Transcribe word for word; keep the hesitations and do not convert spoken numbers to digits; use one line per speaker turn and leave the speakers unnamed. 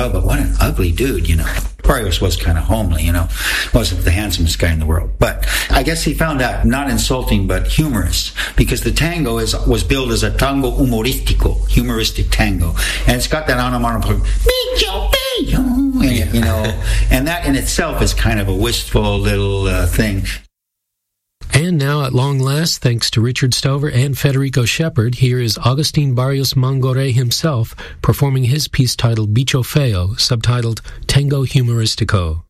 well, but what an ugly dude, you know. Barrios was kind of homely, you know, wasn't the handsomest guy in the world. But I guess he found that not insulting, but humorous, because the tango is was billed as a tango humorístico, humoristic tango. And it's got that onomatopoeia, bicho, bicho, and, you know, and that in itself is kind of a wistful little uh, thing.
And now, at long last, thanks to Richard Stover and Federico Shepard, here is Agustin Barrios Mangoré himself performing his piece titled Bicho Feo, subtitled Tango Humoristico.